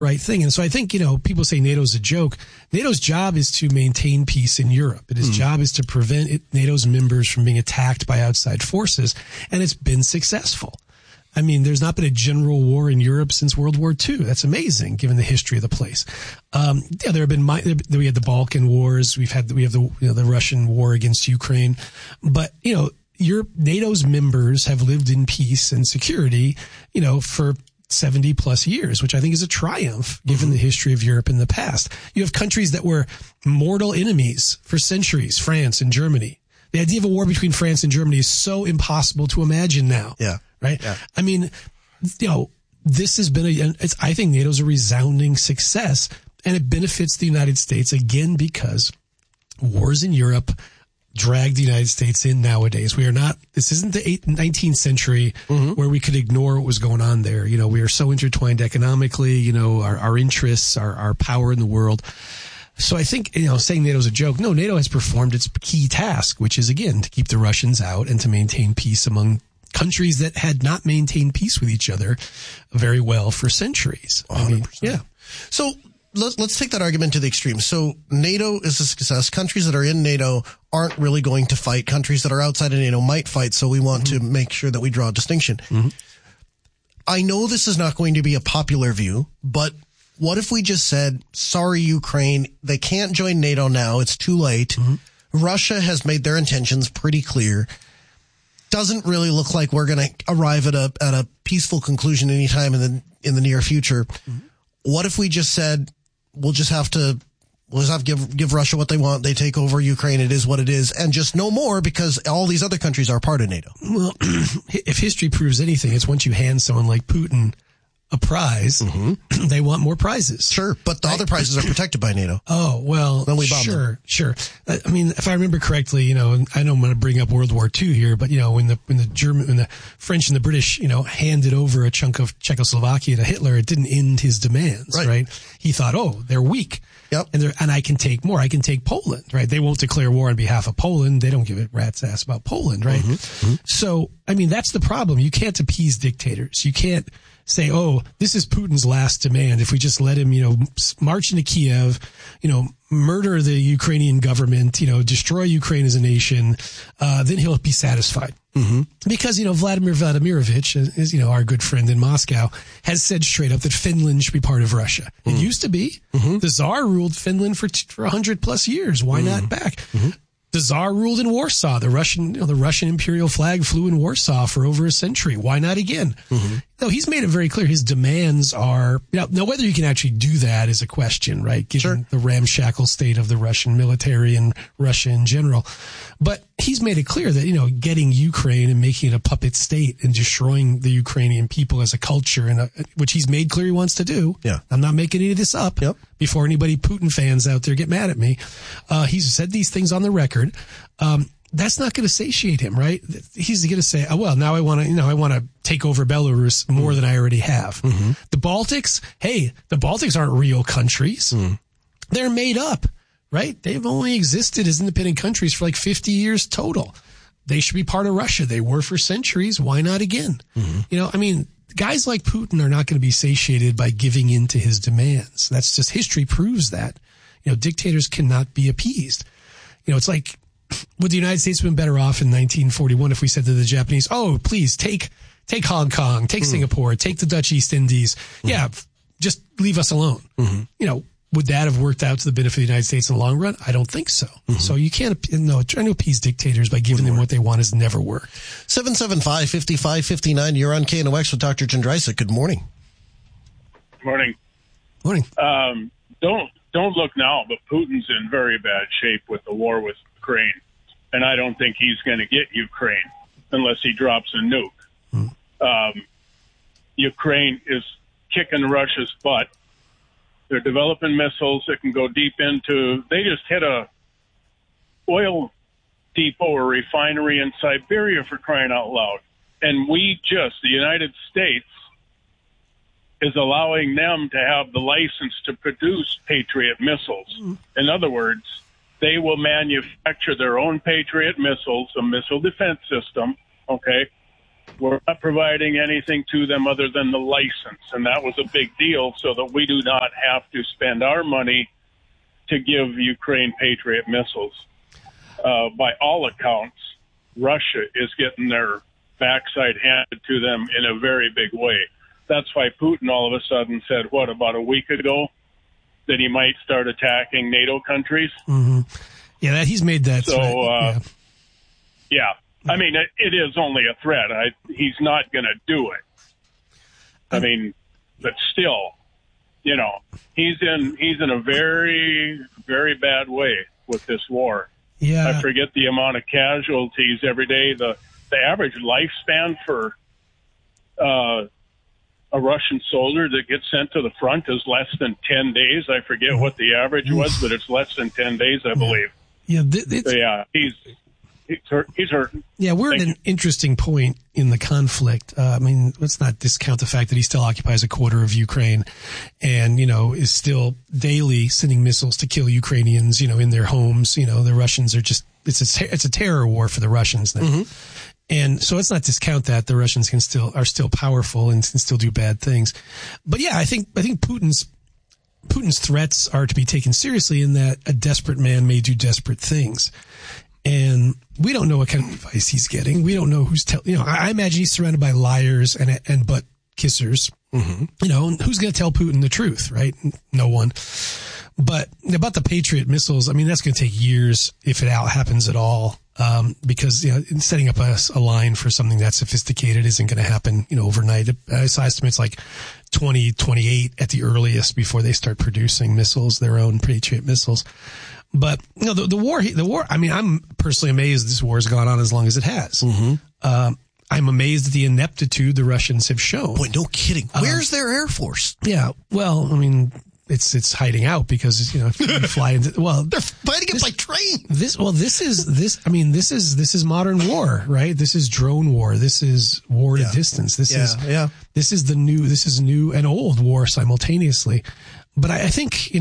right thing. And so I think, people say NATO's a joke. NATO's job is to maintain peace in Europe. And its job is to prevent NATO's members from being attacked by outside forces. And it's been successful. I mean, there's not been a general war in Europe since World War II. That's amazing, given the history of the place. There have been we had the Balkan wars. We have the Russian war against Ukraine. But NATO's members have lived in peace and security, for 70 plus years, which I think is a triumph given the history of Europe in the past. You have countries that were mortal enemies for centuries, France and Germany. The idea of a war between France and Germany is so impossible to imagine now. Yeah. Right? Yeah. I mean, this has been I think NATO's a resounding success, and it benefits the United States again because wars in Europe drag the United States in nowadays. This isn't the 19th century where we could ignore what was going on there. We are so intertwined economically, our interests, our power in the world. So I think, saying NATO's a joke. No, NATO has performed its key task, which is, again, to keep the Russians out and to maintain peace among countries that had not maintained peace with each other very well for centuries. 100%. So let's take that argument to the extreme. So NATO is a success. Countries that are in NATO aren't really going to fight. Countries that are outside of NATO might fight. So we want to make sure that we draw a distinction. I know this is not going to be a popular view, but what if we just said, sorry, Ukraine, they can't join NATO now. It's too late. Russia has made their intentions pretty clear. Doesn't really look like we're going to arrive at a peaceful conclusion anytime in the near future. What if we just said, we'll just have to give Russia what they want. They take over Ukraine. It is what it is. And just no more because all these other countries are part of NATO. Well, if history proves anything, it's once you hand someone like Putin a prize, they want more prizes. Sure, but the other prizes are protected by NATO. Oh, well, then we bomb them. Sure. I mean, if I remember correctly, I know I'm going to bring up World War II here, but, when the French and the British, handed over a chunk of Czechoslovakia to Hitler, it didn't end his demands, right? He thought, they're weak. Yep. And I can take more. I can take Poland, right? They won't declare war on behalf of Poland. They don't give a rat's ass about Poland, right? So, I mean, that's the problem. You can't appease dictators. You can't say, this is Putin's last demand. If we just let him, march into Kiev, murder the Ukrainian government, destroy Ukraine as a nation, then he'll be satisfied. Because, Vladimir Vladimirovich is, our good friend in Moscow, has said straight up that Finland should be part of Russia. It used to be. The Tsar ruled Finland for 100 plus years. Why not back? The Tsar ruled in Warsaw. The Russian imperial flag flew in Warsaw for over a century. Why not again? No, he's made it very clear his demands are, now whether you can actually do that is a question, right? Given the ramshackle state of the Russian military and Russia in general. But he's made it clear that, getting Ukraine and making it a puppet state and destroying the Ukrainian people as a culture, which he's made clear he wants to do. Yeah. I'm not making any of this up before anybody Putin fans out there get mad at me. He's said these things on the record. That's not going to satiate him, right? He's going to say, now I want to take over Belarus more than I already have. The Baltics, the Baltics aren't real countries. They're made up, right? They've only existed as independent countries for like 50 years total. They should be part of Russia. They were for centuries. Why not again? Guys like Putin are not going to be satiated by giving in to his demands. That's just history proves that. Dictators cannot be appeased. It's like, would the United States have been better off in 1941 if we said to the Japanese, please take Hong Kong, take Singapore, take the Dutch East Indies. Yeah, just leave us alone. Would that have worked out to the benefit of the United States in the long run? I don't think so. So you can't, trying to appease dictators by giving them what they want has never worked. 775-5559, you're on KNOX with Dr. Jindrysik. Good morning. Morning. Don't look now, but Putin's in very bad shape with the war with Ukraine. And I don't think he's going to get Ukraine unless he drops a nuke. Ukraine is kicking Russia's butt. They're developing missiles that can go deep into, they just hit a oil depot or refinery in Siberia, for crying out loud. And the United States, is allowing them to have the license to produce Patriot missiles. In other words, they will manufacture their own Patriot missiles, a missile defense system, We're not providing anything to them other than the license, and that was a big deal so that we do not have to spend our money to give Ukraine Patriot missiles. By all accounts, Russia is getting their backside handed to them in a very big way. That's why Putin all of a sudden said, about a week ago, that he might start attacking NATO countries. Mm-hmm. Yeah, he's made that. So, yeah. I mean, it is only a threat. He's not going to do it. I mean, but still, he's in a very, very bad way with this war. Yeah. I forget the amount of casualties every day. The average lifespan for a Russian soldier that gets sent to the front is less than 10 days. I forget what the average was, but it's less than 10 days, I believe. Yeah. He's hurt. Yeah, we're at an interesting point in the conflict. I mean, let's not discount the fact that he still occupies a quarter of Ukraine and, is still daily sending missiles to kill Ukrainians, in their homes. The Russians are just, it's a terror war for the Russians now. Mm-hmm. And so let's not discount that the Russians are still powerful and can still do bad things. But yeah, I think Putin's threats are to be taken seriously in that a desperate man may do desperate things. And we don't know what kind of advice he's getting. We don't know who's I imagine he's surrounded by liars and butt kissers. Mm-hmm. Who's going to tell Putin the truth, right? No one. But about the Patriot missiles, I mean, that's going to take years if it happens at all. Because, setting up a line for something that sophisticated isn't going to happen, overnight. It's estimates like 2028 at the earliest before they start producing missiles, their own Patriot missiles. But, the war, I mean, I'm personally amazed this war has gone on as long as it has. Mm-hmm. I'm amazed at the ineptitude the Russians have shown. Boy, no kidding. Where's their Air Force? Yeah. Well, I mean, it's hiding out because, if you fly into, they're fighting it by train. This is modern war, right? This is drone war. This is war at a distance. This is new and old war simultaneously. But I think,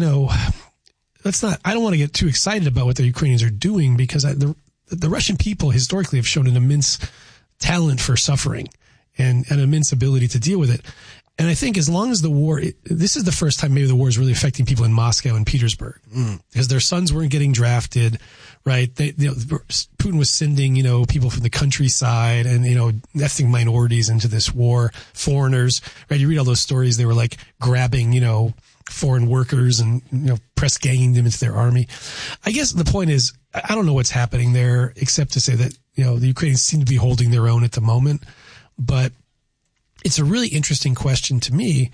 I don't want to get too excited about what the Ukrainians are doing because the Russian people historically have shown an immense talent for suffering and an immense ability to deal with it. And I think as long as the war, this is the first time maybe the war is really affecting people in Moscow and Petersburg because their sons weren't getting drafted, right? Putin was sending, people from the countryside and, ethnic minorities into this war, foreigners, right? You read all those stories. They were like grabbing, foreign workers and, press ganging them into their army. I guess the point is, I don't know what's happening there except to say that, the Ukrainians seem to be holding their own at the moment, but it's a really interesting question to me,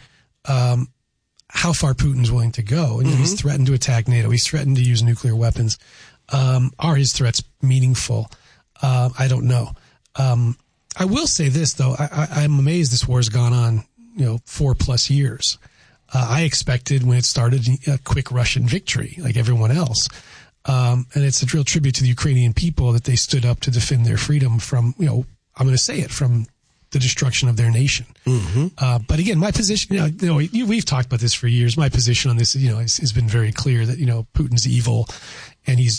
how far Putin's willing to go. And he's threatened to attack NATO. He's threatened to use nuclear weapons. Are his threats meaningful? I don't know. I will say this, though. I'm amazed this war has gone on, 4+ years. I expected when it started a quick Russian victory, like everyone else. And it's a real tribute to the Ukrainian people that they stood up to defend their freedom from, I'm going to say it, from the destruction of their nation. Mm-hmm. But again, my position, we've talked about this for years. My position on this, has been very clear that, Putin's evil and he's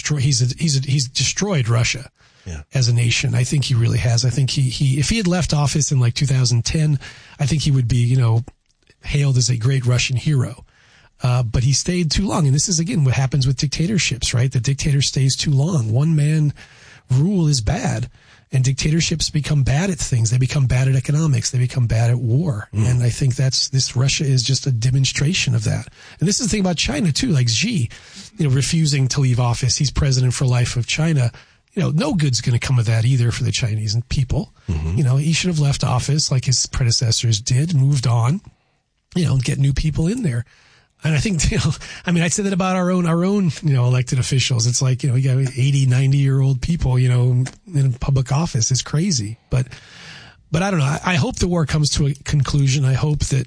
destroyed Russia as a nation. I think he really has. I think he if he had left office in like 2010, I think he would be, hailed as a great Russian hero. But he stayed too long. And this is, again, what happens with dictatorships, right? The dictator stays too long. One man rule is bad. And dictatorships become bad at things. They become bad at economics. They become bad at war. And I think Russia is just a demonstration of that. And this is the thing about China too, like Xi, refusing to leave office. He's president for life of China. No good's going to come of that either for the Chinese people. Mm-hmm. He should have left office like his predecessors did, moved on, and get new people in there. And I think, I'd say that about our own, elected officials. It's like, we got 80, 90-year-old people, in public office. It's crazy. But I don't know. I hope the war comes to a conclusion. I hope that,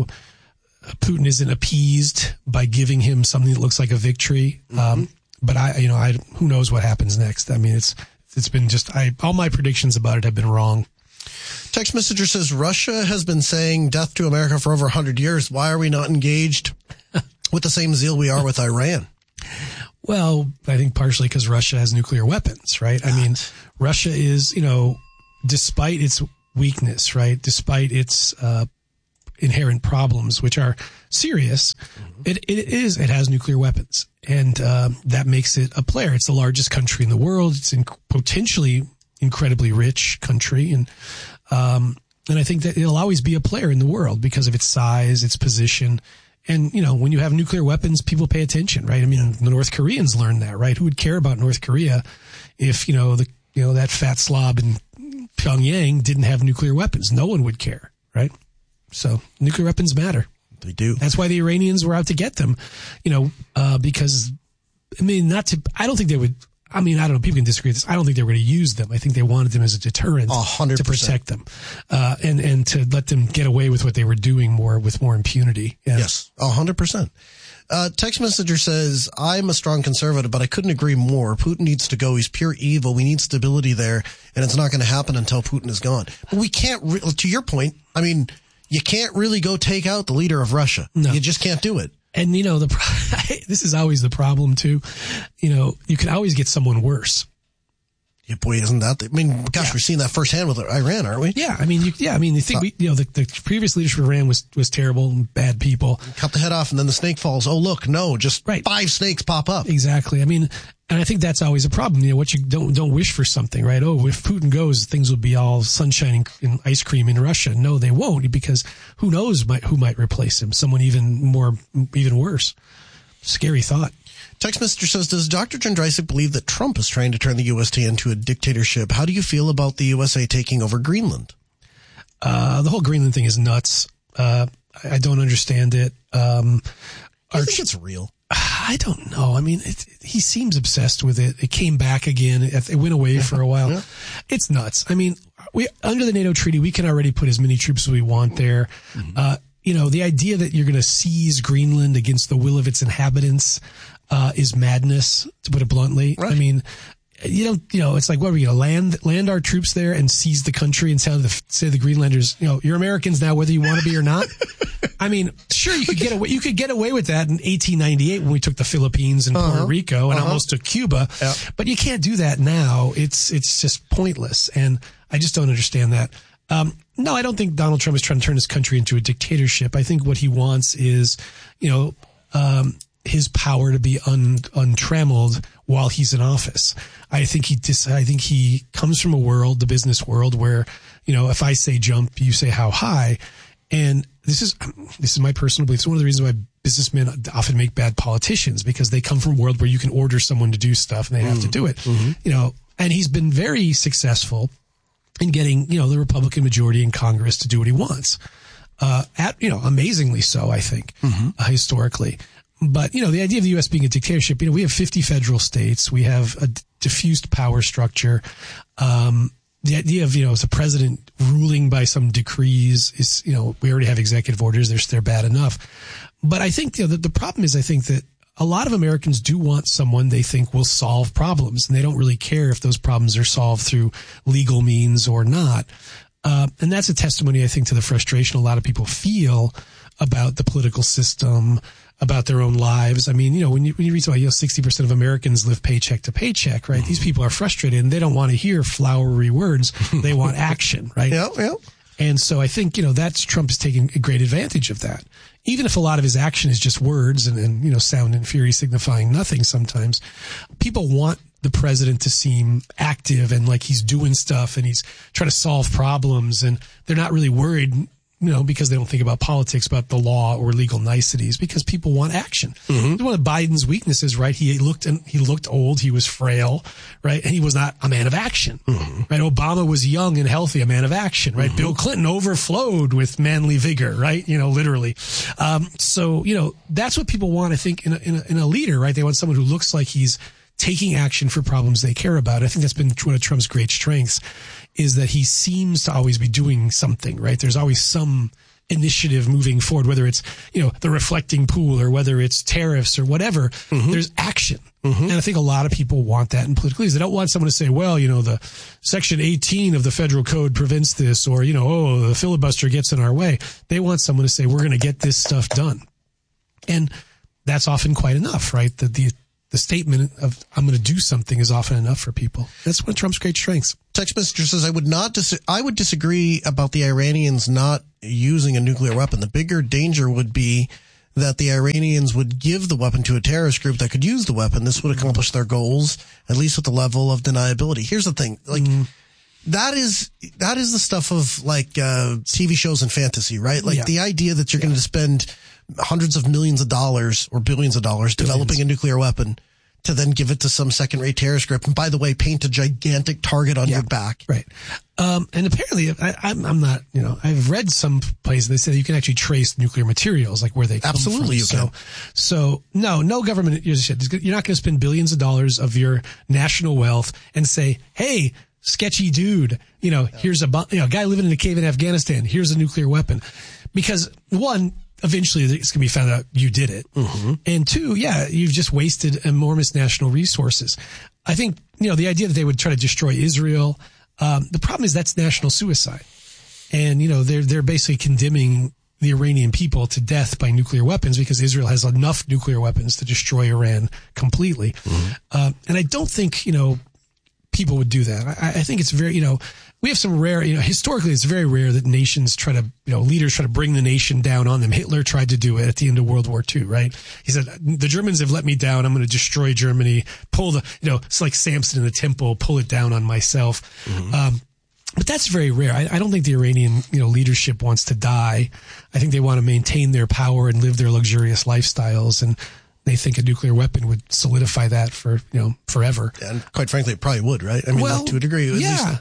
Putin isn't appeased by giving him something that looks like a victory. Mm-hmm. But who knows what happens next? I mean, it's been all my predictions about it have been wrong. Text messenger says Russia has been saying death to America for over 100 years. Why are we not engaged with the same zeal we are with Iran? Well, I think partially because Russia has nuclear weapons, right? I mean, Russia is, despite its weakness, right? Despite its inherent problems, which are serious, it has nuclear weapons, and that makes it a player. It's the largest country in the world. It's potentially incredibly rich country, and I think that it'll always be a player in the world because of its size, its position. And, when you have nuclear weapons, people pay attention, right? I mean, the North Koreans learned that, right? Who would care about North Korea if, that fat slob in Pyongyang didn't have nuclear weapons? No one would care, right? So nuclear weapons matter. They do. That's why the Iranians were out to get them, because, I don't think they would. I mean, I don't know. People can disagree with this. I don't think they were going to use them. I think they wanted them as a deterrent 100%. To protect them, and to let them get away with what they were doing with more impunity. Yeah. Yes, 100%. Text messenger says, I'm a strong conservative, but I couldn't agree more. Putin needs to go. He's pure evil. We need stability there, and it's not going to happen until Putin is gone. But we can't, to your point, I mean, you can't really go take out the leader of Russia. No. You just can't do it. And, this is always the problem, too. You can always get someone worse. Yeah, boy, isn't that? We're seeing that firsthand with Iran, aren't we? Yeah, you think the previous leadership of Iran was terrible and bad people. Cut the head off, and then the snake falls. Oh, look, no, just right. 5 snakes pop up. Exactly. And I think that's always a problem. What you don't wish for something, right? Oh, if Putin goes, things will be all sunshine and ice cream in Russia. No, they won't, because who knows who might replace him? Someone even worse. Scary thought. Text messenger says, does Dr. Jędrzejczyk believe that Trump is trying to turn the USA into a dictatorship? How do you feel about the USA taking over Greenland? The whole Greenland thing is nuts. I don't understand it. I think it's real. I don't know. He seems obsessed with it. It came back again. It went away for a while. Yeah. It's nuts. Under the NATO treaty, we can already put as many troops as we want there. Mm-hmm. The idea that you're going to seize Greenland against the will of its inhabitants is madness, to put it bluntly. Right. It's like, what are we going to land our troops there and seize the country and say the Greenlanders, you're Americans now, whether you want to be or not? Sure, you could get away with that in 1898 when we took the Philippines and Puerto Rico and almost took Cuba. Yep. But you can't do that now. It's just pointless. And I just don't understand that. No, I don't think Donald Trump is trying to turn his country into a dictatorship. I think what he wants is, his power to be untrammeled while he's in office. I think he comes from the business world where, if I say jump, you say how high. And this is my personal belief. It's one of the reasons why businessmen often make bad politicians, because they come from a world where you can order someone to do stuff and they have to do it. Mm-hmm. And he's been very successful in getting, the Republican majority in Congress to do what he wants. Amazingly so, I think, historically. But, the idea of the U.S. being a dictatorship, we have 50 federal states. We have a diffused power structure. The idea of, as a president ruling by some decrees is, we already have executive orders. They're bad enough. But I think, the problem is, I think that a lot of Americans do want someone they think will solve problems, and they don't really care if those problems are solved through legal means or not. And that's a testimony, I think, to the frustration a lot of people feel about the political system, about their own lives. When you read about, 60% of Americans live paycheck to paycheck, right? These people are frustrated and they don't want to hear flowery words. They want action, right? Yeah. And so I think, Trump is taking a great advantage of that. Even if a lot of his action is just words and sound and fury signifying nothing sometimes, people want the president to seem active and like he's doing stuff and he's trying to solve problems, and they're not really worried, because they don't think about politics, about the law or legal niceties, because people want action. Mm-hmm. One of Biden's weaknesses, right? He looked old. He was frail, right? And he was not a man of action, right? Obama was young and healthy, a man of action, right? Bill Clinton overflowed with manly vigor, right? Literally. So, that's what people want, I think, in a leader, right? They want someone who looks like he's taking action for problems they care about. I think that's been one of Trump's great strengths, is that he seems to always be doing something, right? There's always some initiative moving forward, whether it's, the reflecting pool or whether it's tariffs or whatever. There's action. And I think a lot of people want that in political leaders. They don't want someone to say, well, the section 18 of the federal code prevents this, or, the filibuster gets in our way. They want someone to say, we're going to get this stuff done. And that's often quite enough, right? The statement of I'm going to do something is often enough for people. That's one of Trump's great strengths. Text messenger says, I would disagree about the Iranians not using a nuclear weapon. The bigger danger would be that the Iranians would give the weapon to a terrorist group that could use the weapon. This would accomplish their goals, at least with the level of deniability. Here's the thing, like, that is the stuff of like, TV shows and fantasy, right? Like the idea that you're going to spend hundreds of millions of dollars or billions of dollars developing a nuclear weapon to then give it to some second-rate terrorist group, and by the way, paint a gigantic target on your back. Right. And apparently, I'm not, I've read some places that say you can actually trace nuclear materials, like where they come Absolutely, from. you can. So no government, you're not going to spend billions of dollars of your national wealth and say, hey, sketchy dude, here's a guy living in a cave in Afghanistan, here's a nuclear weapon. Because one, eventually it's going to be found out you did it. Mm-hmm. And two, you've just wasted enormous national resources. I think, the idea that they would try to destroy Israel, the problem is that's national suicide. And, they're basically condemning the Iranian people to death by nuclear weapons because Israel has enough nuclear weapons to destroy Iran completely. Mm-hmm. And I don't think, people would do that. I think it's very, we have some rare, historically it's very rare that nations try to, leaders try to bring the nation down on them. Hitler tried to do it at the end of World War II, right? He said, the Germans have let me down. I'm going to destroy Germany, it's like Samson in the temple, pull it down on myself. Mm-hmm. But that's very rare. I don't think the Iranian, leadership wants to die. I think they want to maintain their power and live their luxurious lifestyles. And they think a nuclear weapon would solidify that for, forever. And quite frankly, it probably would, right? I mean, to a degree. At least.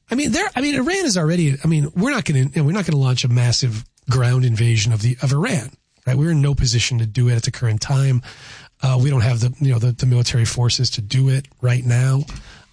Iran is already, we're not going to launch a massive ground invasion of Iran, right? We're in no position to do it at the current time. We don't have the military forces to do it right now.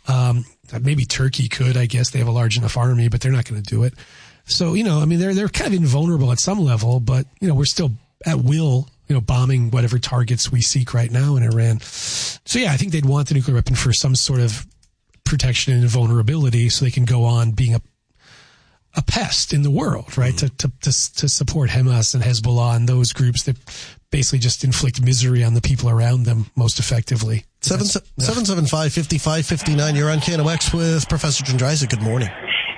Maybe Turkey could, I guess. They have a large enough army, but they're not going to do it. So, they're kind of invulnerable at some level, but, we're still at will, bombing whatever targets we seek right now in Iran. So, I think they'd want the nuclear weapon for some sort of protection and vulnerability so they can go on being a pest in the world, right? Mm-hmm. To support Hamas and Hezbollah and those groups that basically just inflict misery on the people around them most effectively. 775-5559. You're on KNOX with Professor Jindrisa. Good morning.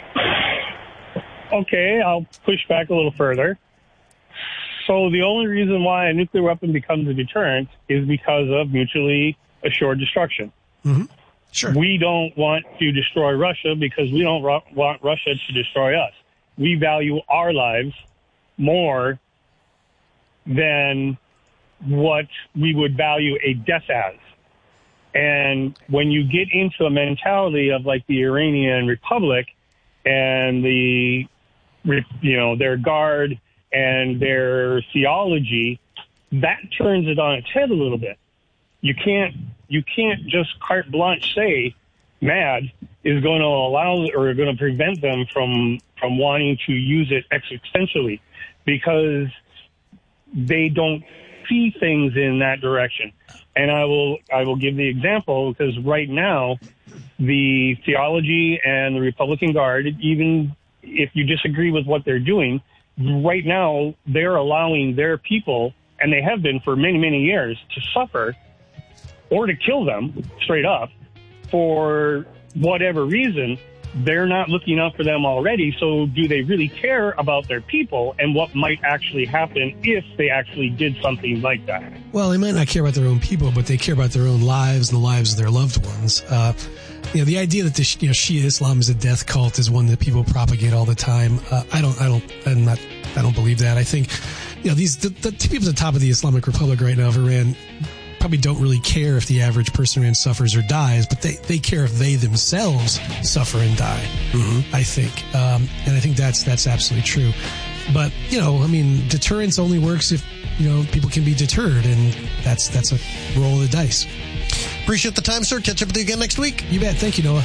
Okay, I'll push back a little further. So the only reason why a nuclear weapon becomes a deterrent is because of mutually assured destruction. Mm-hmm. Sure. We don't want to destroy Russia because we don't want Russia to destroy us. We value our lives more than what we would value a death as. And when you get into a mentality of like the Iranian Republic and their guard and their theology, that turns it on its head a little bit. You can't just carte blanche say MAD is going to allow or going to prevent them from wanting to use it existentially because they don't see things in that direction. And I will give the example because right now the theology and the Republican Guard, even if you disagree with what they're doing, right now they're allowing their people, and they have been for many, many years, to suffer or to kill them straight up for whatever reason. They're not looking out for them already. So do they really care about their people and what might actually happen if they actually did something like that? Well, they might not care about their own people, but they care about their own lives and the lives of their loved ones. The idea that Shia Islam is a death cult is one that people propagate all the time. I don't believe that. I think, the people at the top of the Islamic Republic right now of Iran probably don't really care if the average person in Iran suffers or dies, but they care if they themselves suffer and die. Mm-hmm. I think, and I think that's absolutely true. But deterrence only works if people can be deterred, and that's a roll of the dice. Appreciate the time, sir. Catch up with you again next week. You bet. Thank you, Noah.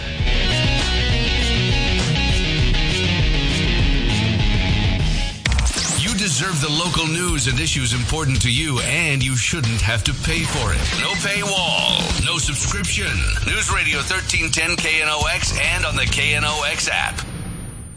Deserve the local news and issues important to you, and you shouldn't have to pay for it. No paywall, no subscription. News Radio 1310 KNOX and on the KNOX app.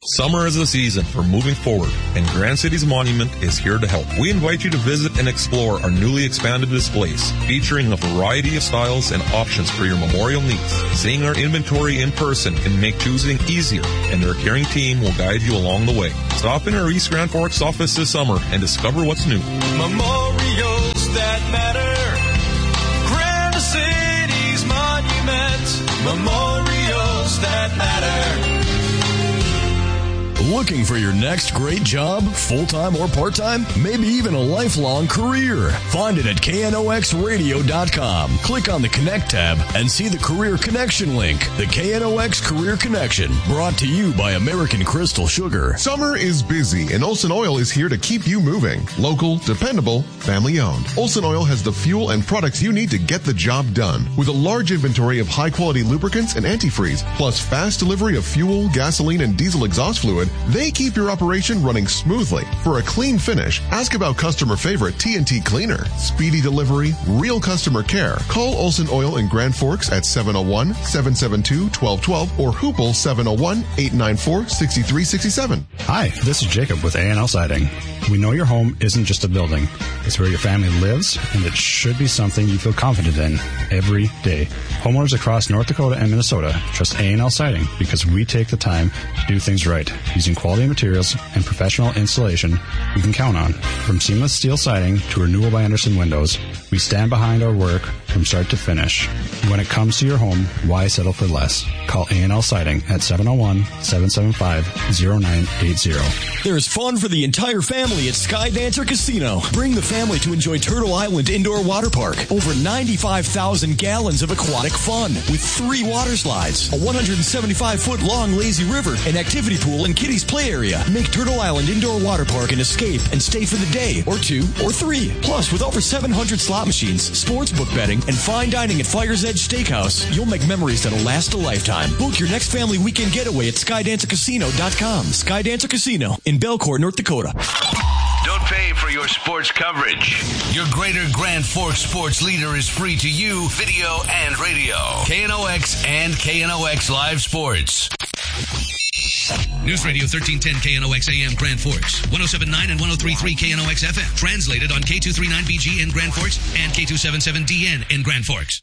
Summer is the season for moving forward, and Grand Cities Monument is here to help. We invite you to visit and explore our newly expanded displays, featuring a variety of styles and options for your memorial needs. Seeing our inventory in person can make choosing easier, and their caring team will guide you along the way. Stop in our East Grand Forks office this summer and discover what's new. Memorials that matter. Grand Cities Monument. Memorials that matter. Looking for your next great job, full-time or part-time? Maybe even a lifelong career? Find it at KNOXradio.com. Click on the Connect tab and see the Career Connection link. The KNOX Career Connection, brought to you by American Crystal Sugar. Summer is busy, and Olsen Oil is here to keep you moving. Local, dependable, family-owned. Olsen Oil has the fuel and products you need to get the job done. With a large inventory of high-quality lubricants and antifreeze, plus fast delivery of fuel, gasoline, and diesel exhaust fluid, they keep your operation running smoothly. For a clean finish, ask about customer favorite TNT Cleaner. Speedy delivery, real customer care. Call Olsen Oil in Grand Forks at 701-772-1212 or Hoople 701-894-6367. Hi, this is Jacob with A&L Siding. We know your home isn't just a building. It's where your family lives, and it should be something you feel confident in every day. Homeowners across North Dakota and Minnesota trust A&L Siding because we take the time to do things right, using quality materials and professional installation we can count on. From seamless steel siding to Renewal by Andersen windows, we stand behind our work from start to finish. When it comes to your home, why settle for less? Call A&L Siding at 701-775-0980. There's fun for the entire family at Skydancer Casino. Bring the family to enjoy Turtle Island Indoor Water Park. Over 95,000 gallons of aquatic fun with 3 water slides, a 175-foot long lazy river, an activity pool, and kiddies play area. Make Turtle Island Indoor Water Park an escape and stay for the day, or 2, or 3. Plus, with over 700 slot machines, sports book betting, and fine dining at Fire's Edge Steakhouse, you'll make memories that'll last a lifetime. Book your next family weekend getaway at SkydancerCasino.com. Skydancer Casino in Belcourt, North Dakota. Don't pay for your sports coverage. Your Greater Grand Forks sports leader is free to you, video and radio. KNOX and KNOX Live Sports. News Radio 1310 KNOX AM Grand Forks, 107.9 and 103.3 KNOX FM. Translated on K239BG in Grand Forks and K277DN in Grand Forks.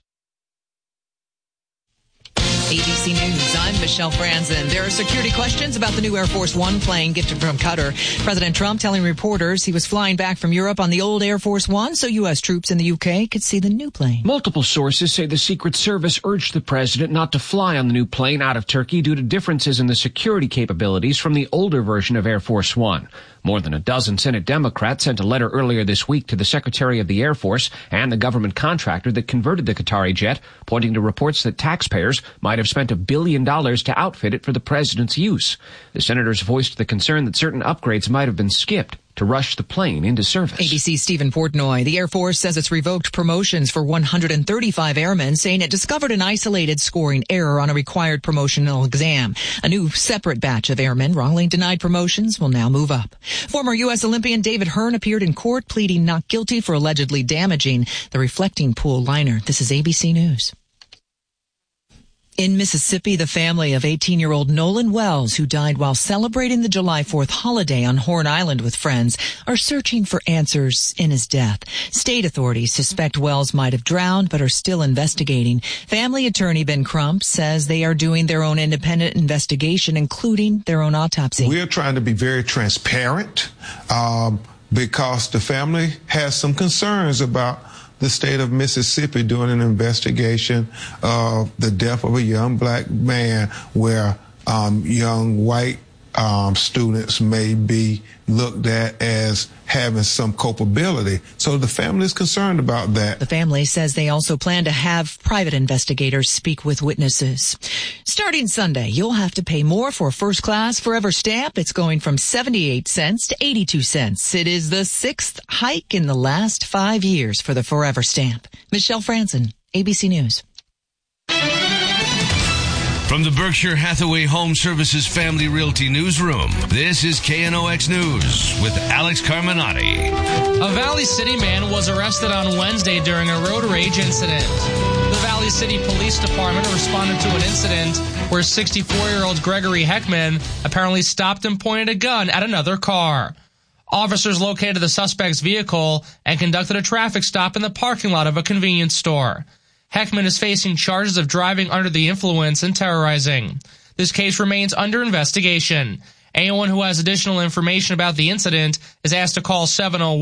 ABC News, I'm Michelle Franzen. There are security questions about the new Air Force One plane gifted from Qatar. President Trump telling reporters he was flying back from Europe on the old Air Force One so U.S. troops in the UK could see the new plane. Multiple sources say the Secret Service urged the president not to fly on the new plane out of Turkey due to differences in the security capabilities from the older version of Air Force One. More than a dozen Senate Democrats sent a letter earlier this week to the Secretary of the Air Force and the government contractor that converted the Qatari jet, pointing to reports that taxpayers might have spent $1 billion to outfit it for the president's use. The senators voiced the concern that certain upgrades might have been skipped to rush the plane into service. ABC's Stephen Portnoy. The Air Force says it's revoked promotions for 135 airmen, saying it discovered an isolated scoring error on a required promotional exam. A new separate batch of airmen wrongly denied promotions will now move up. Former U.S. Olympian David Hearn appeared in court pleading not guilty for allegedly damaging the reflecting pool liner. This is ABC News. In Mississippi, the family of 18-year-old Nolan Wells, who died while celebrating the July 4th holiday on Horn Island with friends, are searching for answers in his death. State authorities suspect Wells might have drowned, but are still investigating. Family attorney Ben Crump says they are doing their own independent investigation, including their own autopsy. We're trying to be very transparent because the family has some concerns about the state of Mississippi doing an investigation of the death of a young black man where young white students may be looked at as having some culpability. So the family is concerned about that. The family says they also plan to have private investigators speak with witnesses. Starting Sunday, you'll have to pay more for a first-class Forever stamp. It's going from 78 cents to 82 cents. It is the 6th hike in the last 5 years for the Forever stamp. Michelle Franzen, ABC News. From the Berkshire Hathaway Home Services Family Realty Newsroom, this is KNOX News with Alex Carminati. A Valley City man was arrested on Wednesday during a road rage incident. The Valley City Police Department responded to an incident where 64-year-old Gregory Heckman apparently stopped and pointed a gun at another car. Officers located the suspect's vehicle and conducted a traffic stop in the parking lot of a convenience store. Heckman is facing charges of driving under the influence and terrorizing. This case remains under investigation. Anyone who has additional information about the incident is asked to call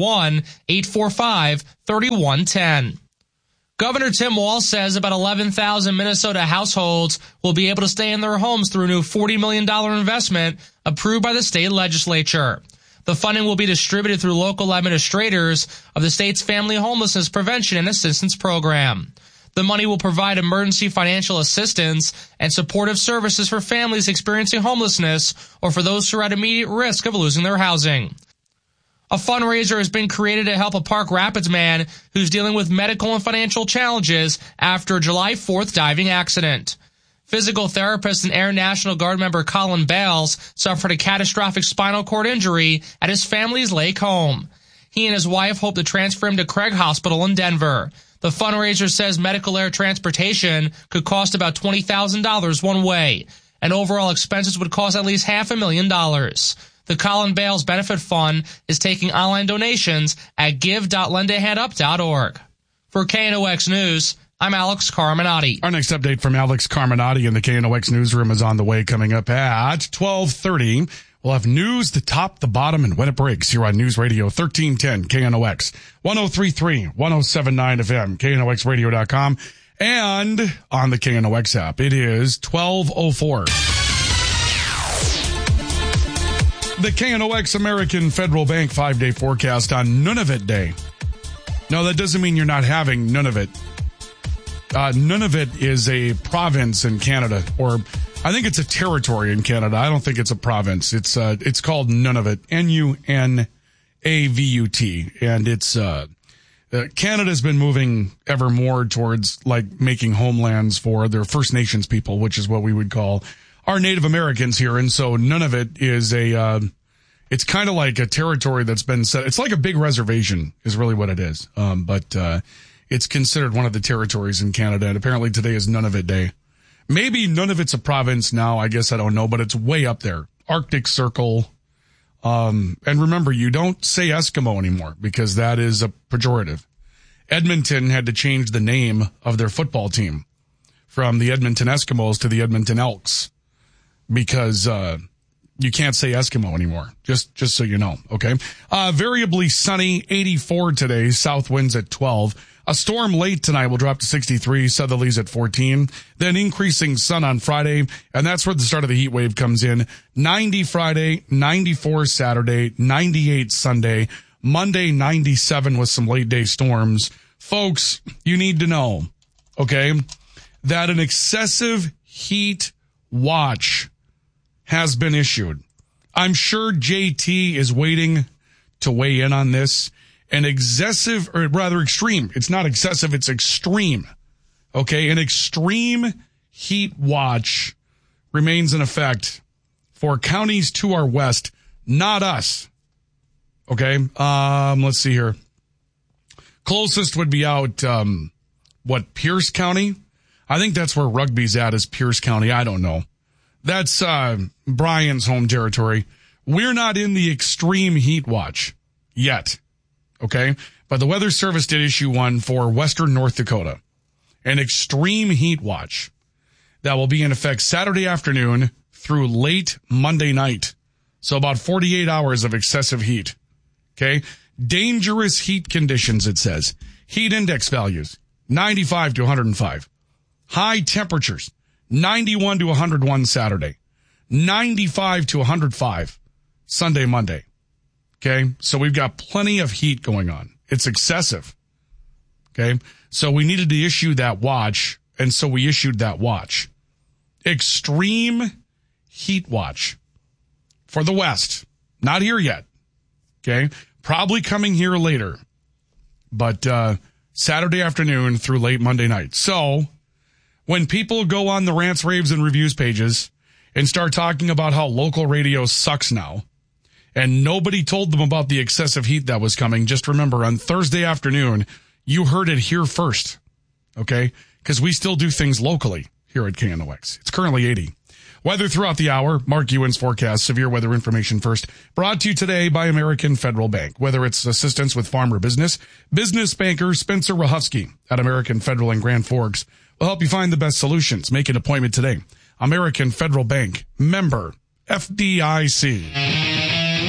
701-845-3110. Governor Tim Walz says about 11,000 Minnesota households will be able to stay in their homes through a new $40 million investment approved by the state legislature. The funding will be distributed through local administrators of the state's Family Homelessness Prevention and Assistance Program. The money will provide emergency financial assistance and supportive services for families experiencing homelessness or for those who are at immediate risk of losing their housing. A fundraiser has been created to help a Park Rapids man who's dealing with medical and financial challenges after a July 4th diving accident. Physical therapist and Air National Guard member Colin Bales suffered a catastrophic spinal cord injury at his family's lake home. He and his wife hope to transfer him to Craig Hospital in Denver. The fundraiser says medical air transportation could cost about $20,000 one way, and overall expenses would cost at least $500,000. The Colin Bales Benefit Fund is taking online donations at give.lendahandup.org. For KNOX News, I'm Alex Carminati. Our next update from Alex Carminati in the KNOX newsroom is on the way, coming up at 12:30. We'll have news, the top, the bottom, and when it breaks here on News Radio 1310 KNOX, 103.3, 107.9 FM, KNOXradio.com, and on the KNOX app. It is 12:04. The KNOX American Federal Bank 5-day forecast on Nunavut Day. No, that doesn't mean you're not having Nunavut. Nunavut is a province in Canada, or I think it's a territory in Canada. I don't think it's a province. It's called Nunavut, Nunavut, and it's Canada's been moving ever more towards like making homelands for their First Nations people, which is what we would call our Native Americans here. And so Nunavut is it's kind of like a territory that's been set. It's like a big reservation is really what it is. But it's considered one of the territories in Canada, and apparently today is Nunavut Day. Maybe Nunavut's a province now, I guess I don't know, but it's way up there. Arctic Circle. And remember, you don't say Eskimo anymore because that is a pejorative. Edmonton had to change the name of their football team from the Edmonton Eskimos to the Edmonton Elks because you can't say Eskimo anymore, just so you know, okay? Variably sunny, 84 today, south winds at 12. A storm late tonight will drop to 63, southerlies at 14. Then increasing sun on Friday, and that's where the start of the heat wave comes in. 90 Friday, 94 Saturday, 98 Sunday, Monday 97 with some late day storms. Folks, you need to know, okay, that an excessive heat watch has been issued. I'm sure JT is waiting to weigh in on this. An excessive, or rather extreme, it's not excessive, it's extreme. Okay, an extreme heat watch remains in effect for counties to our west, not us. Okay, let's see here. Closest would be out, Pierce County? I think that's where rugby's at, is Pierce County. I don't know. That's Brian's home territory. We're not in the extreme heat watch yet. Okay, but the Weather Service did issue one for western North Dakota, an extreme heat watch that will be in effect Saturday afternoon through late Monday night. So about 48 hours of excessive heat. Okay, dangerous heat conditions, it says. Heat index values, 95 to 105. High temperatures, 91 to 101 Saturday, 95 to 105 Sunday, Monday. Okay, so we've got plenty of heat going on. It's excessive. Okay, so we needed to issue that watch, and so we issued that watch. Extreme heat watch for the West. Not here yet. Okay, probably coming here later. But Saturday afternoon through late Monday night. So when people go on the rants, raves, and reviews pages and start talking about how local radio sucks now, and nobody told them about the excessive heat that was coming, just remember, on Thursday afternoon, you heard it here first, okay? Because we still do things locally here at KNOX. It's currently 80. Weather throughout the hour. Mark Ewan's forecast. Severe weather information first. Brought to you today by American Federal Bank. Whether it's assistance with farm or business, business banker Spencer Rahufsky at American Federal in Grand Forks will help you find the best solutions. Make an appointment today. American Federal Bank. Member FDIC.